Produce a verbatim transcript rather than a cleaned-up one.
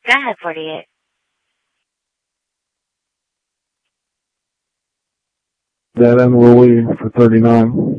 Go ahead, forty-eight. Dead end Lily for thirty-nine.